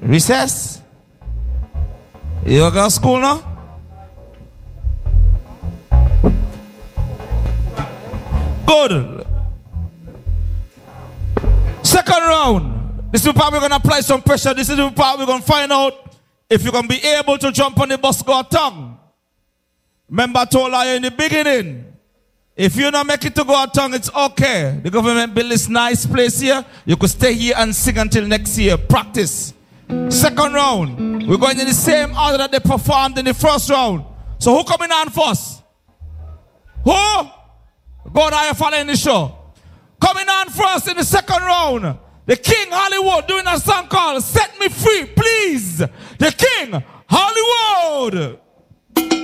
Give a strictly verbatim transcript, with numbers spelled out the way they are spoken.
Recess? You go to school now? Good. Second round. This is the part we're going to apply some pressure. This is the part we're going to find out if you're going to be able to jump on the bus go tongue. Remember I told you in the beginning, if you don't make it to go tongue, it's okay. The government built this nice place here. You could stay here and sing until next year. Practice. Second round. We're going in the same order that they performed in the first round. So who coming on first? Who? God, are you following the show? Coming on first in the second round. The King Hollywood doing a song called Set Me Free, Please. The King Hollywood.